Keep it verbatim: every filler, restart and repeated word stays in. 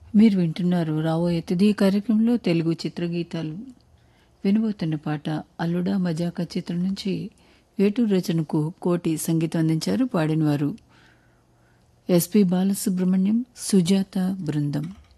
మీరు వింటున్నారు రాబోయే తుది కార్యక్రమంలో తెలుగు చిత్రగీతాలు. వినబోతున్న పాట అల్లుడా మజాకా చిత్రం నుంచి వేటూరు రచనకు కోటి సంగీతం అందించారు. పాడినవారు ఎస్పి బాలసుబ్రహ్మణ్యం, సుజాత బృందం.